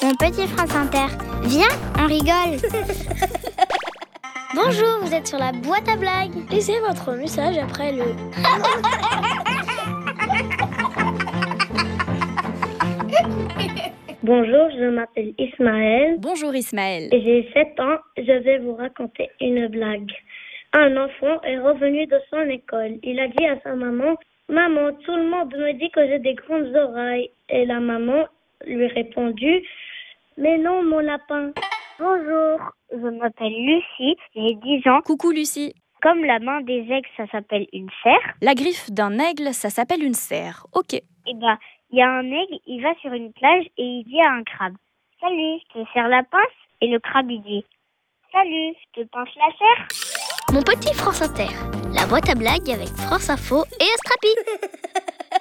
Mon petit France Inter. Viens, on rigole. Bonjour, vous êtes sur la boîte à blagues. Laissez votre message après le... Bonjour, je m'appelle Ismaël. Bonjour Ismaël. Et j'ai 7 ans. Je vais vous raconter une blague. Un enfant est revenu de son école. Il a dit à sa maman, « Maman, tout le monde me dit que j'ai des grandes oreilles. » Et la maman lui répondit, « Mais non, mon lapin. » Bonjour, je m'appelle Lucie, j'ai 10 ans. Coucou Lucie. Comme la main des aigles, ça s'appelle une serre. La griffe d'un aigle, ça s'appelle une serre. Ok. Eh ben, il y a un aigle, il va sur une plage et il dit à un crabe, « Salut, je te serre la pince ?» Et le crabe, il dit, « Salut, je te pince la serre ?» Mon petit France Inter. La boîte à blagues avec France Info et Astrapi.